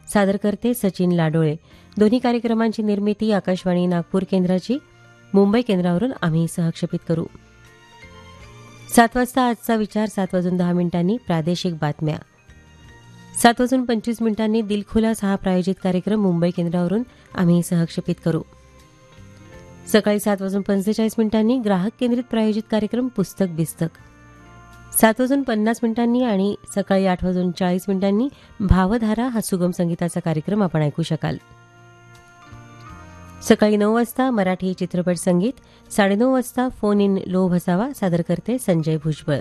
सादर करते सचिन लाडोळे. दोन्ही कार्यक्रमांची निर्मिती आकाशवाणी नागपूर केंद्राची. मुंबई केंद्रावरून आम्ही सहक्षेपित करू. 7 वाजता आजचा विचार. 7:10 प्रादेशिक बातम्या. 7:25 दिलखुलास हा प्रायोजित कार्यक्रम मुंबई केंद्रावरून आम्ही सहक्षेपित करू. सकाळी 7:45 ग्राहक केंद्रित प्रायोजित कार्यक्रम पुस्तक बिस्तक. 7:50 आणि सकाळी 8:40 भावधारा हा सुगम संगीताचा कार्यक्रम आपण ऐकू शकाल. सकाळी 9 वाजता मराठी चित्रपट संगीत. 9:30 वाजता फोन इन लोभ असावा सादर करते संजय भुजबळ.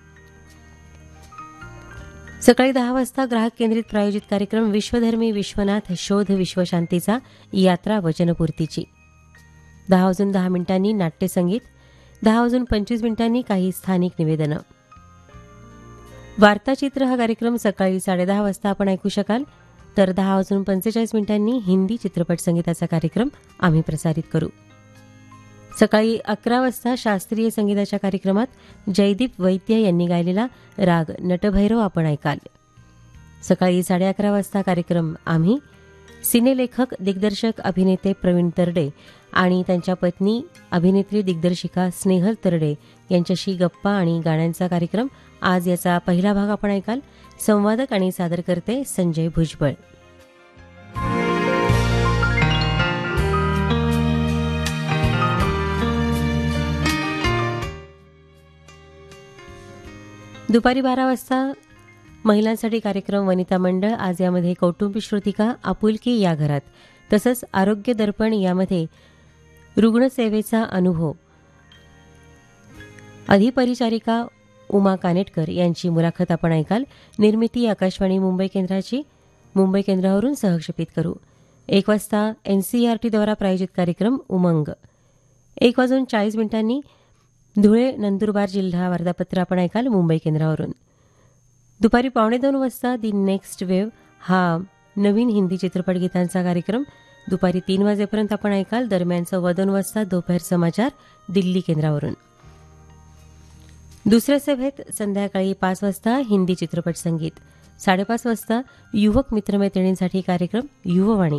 सकाळी 10 वाजता ग्राहक केंद्रित प्रायोजित कार्यक्रम विश्वधर्मी विश्वनाथ शोध विश्वशांतीचा यात्रा वचनपूर्तीची. 10:10 नाट्यसंगीत. 10:25 काही स्थानिक निवेदनं. वार्ताचित्र हा कार्यक्रम सकाळी 10:30 वाजता आपण ऐकू शकाल. तर 10:45 हिंदी चित्रपट संगीताचा कार्यक्रम आम्ही प्रसारित करू. सकाळी 11 वाजता शास्त्रीय संगीताच्या कार्यक्रमात जयदीप वैद्य यांनी गायलेला राग नटभैरव आपण ऐकाल. सकाळी 11:30 वाजता कार्यक्रम आम्ही सिनेलेखक दिग्दर्शक अभिनेते प्रवीण तरडे आणि त्यांच्या पत्नी अभिनेत्री दिग्दर्शिका स्नेहल तरडे यांच्याशी गप्पा आणि गाण्यांचा कार्यक्रम. आज याचा पहिला भाग आपण ऐकाल. संवादक आणि सादर करते संजय भुजबळ. दुपारी 12 वाजता महिलांसाठी कार्यक्रम वनिता मंडळ. आज यामध्ये कौटुंबिक श्रुतिका आपुलकी या घरात तसंच आरोग्य दर्पण यामध्ये रुग्णसेवेचा अनुभव अधिपरिचारिका उमा कानेटकर यांची मुलाखत आपण ऐकाल. निर्मिती आकाशवाणी मुंबई केंद्राची. मुंबई केंद्रावरून सहक्षेपित करू. 1 वाजता एनसीईआरटी द्वारा प्रायोजित कार्यक्रम उमंग. 1:40 धुळे नंदुरबार जिल्हा वार्तापत्र आपण ऐकाल मुंबई केंद्रावरून. दुपारी 1:15 वाजता दी नेक्स्ट वेव्ह हा नवीन हिंदी चित्रपट गीतांचा कार्यक्रम दुपारी 3 वाजेपर्यंत आपण ऐकाल. दरम्यान 2:15 वाजता दोपहर समाचार दिल्ली केंद्रावरून. दुसऱ्या सभेत संध्याकाळी 5 वाजता हिंदी चित्रपट संगीत. 5:30 वाजता युवक मित्रमैत्रिणींसाठी कार्यक्रम युववाणी.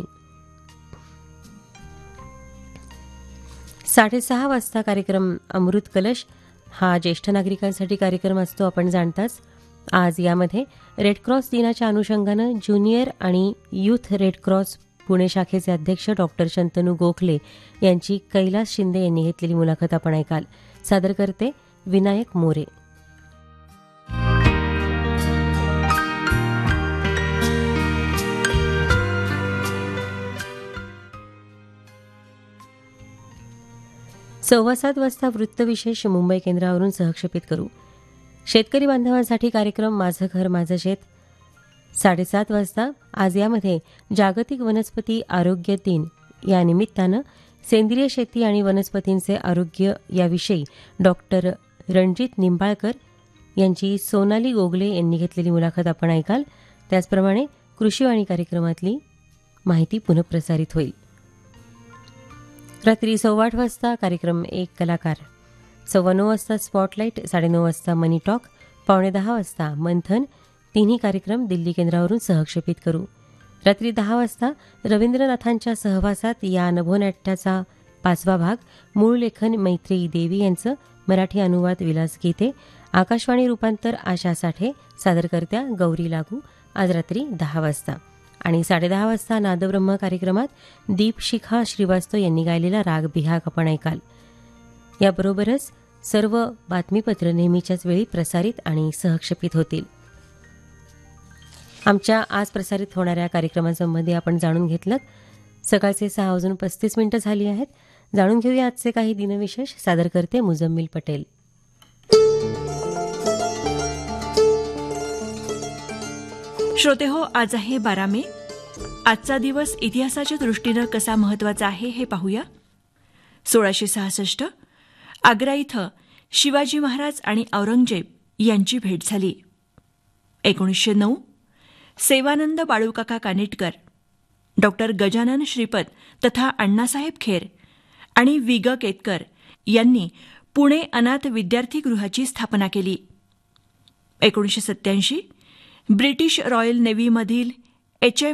6:30 वाजता कार्यक्रम अमृत कलश हा ज्येष्ठ नागरिकांसाठी कार्यक्रम असतो आपण जाणताच. आज यामध्ये रेडक्रॉस दिनाच्या अनुषंगानं ज्युनियर आणि युथ रेडक्रॉस पुणे शाखेचे अध्यक्ष डॉक्टर शंतनू गोखले यांची कैलास शिंदे यांनी घेतलेली मुलाखत आपण ऐकाल. सादर करते विनायक मोरे. सव्वा 7 वाजता वृत्तविशेष मुंबई केंद्रावरून सहक्षेपित करू. शेतकरी बांधवांसाठी कार्यक्रम माझं घर माझं शेत. 7:30 वाजता आज यामध्ये जागतिक वनस्पती आरोग्य दिन या निमित्तानं सेंद्रिय शेती आणि वनस्पतींचे आरोग्य याविषयी डॉक्टर रणजित निंबाळकर यांची सोनाली गोगले यांनी घेतलेली मुलाखत आपण ऐकाल. त्याचप्रमाणे कृषीवाणी कार्यक्रमातली माहिती पुनःप्रसारित होईल. रात्री 8:15 वाजता कार्यक्रम एक कलाकार. 9:15 वाजता स्पॉटलाईट. 9:30 वाजता मनी टॉक. 9:45 वाजता मंथन. तिन्ही कार्यक्रम दिल्ली केंद्रावरून सहक्षेपित करू. रात्री 10 वाजता रवींद्रनाथांच्या सहवासात या नभोनाट्याचा 5वा भाग. मूळ लेखन मैत्रेयी देवी यांचं. मराठी अनुवाद विलास गीते. आकाशवाणी रूपांतर आशा साठे. सादरकर्त्या गौरी लागू. आज रात्री 10 वाजता. आणि 10:30 वाजता नादब्रह्म कार्यक्रमात दीपशिखा श्रीवास्तव यांनी गायलेला राग बिहाग आपण ऐकाल. याबरोबरच सर्व बातमीपत्र नेहमीच्याच वेळी प्रसारित आणि सहक्षेपित होतील. आमच्या आज प्रसारित होणाऱ्या कार्यक्रमांसंबंधी आपण जाणून घेतलं. सकाळचे 6:35 झाली आहेत. जाणून घेऊया आजचे काही दिनविशेष. सादर करते मुजम्मिल पटेल. श्रोते हो, आज आहे 12 मे. आजचा दिवस इतिहासाच्या दृष्टीनं कसा महत्वाचा आहे हे पाहूया. 1666 आग्रा इथं शिवाजी महाराज आणि औरंगजेब यांची भेट झाली. 1909 सेवानंद बाळूकाका कानेटकर, डॉक्टर गजानन श्रीपत तथा अण्णासाहेब खेर आणि वि. ग. केतकर यांनी पुणे अनाथ विद्यार्थीगृहाची स्थापना केली. 1987 ब्रिटिश रॉयल नेव्हीमधील एच.